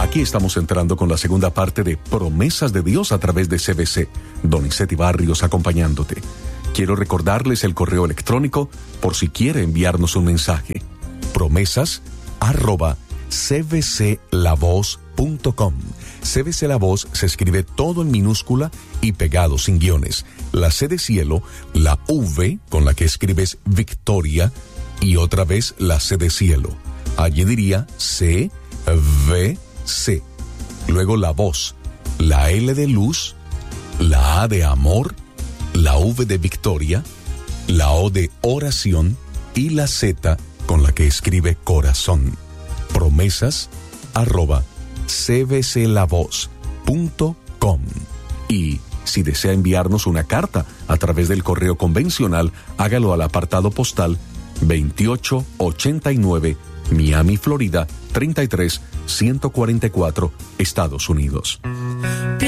Aquí estamos entrando con la segunda parte de Promesas de Dios a través de CBC. Donizetti Barrios acompañándote. Quiero recordarles el correo electrónico por si quiere enviarnos un mensaje. promesas@cbclavoz.com. CBC La Voz se escribe todo en minúscula y pegado sin guiones. La C de cielo, la V con la que escribes Victoria y otra vez la C de cielo. Allí diría CVC. Luego la voz, la L de luz, la A de amor, la V de Victoria, la O de oración y la Z con la que escribe corazón. promesas@cbclavoz.com. Y si desea enviarnos una carta a través del correo convencional, hágalo al apartado postal 2889, Miami, Florida 33144, Estados Unidos.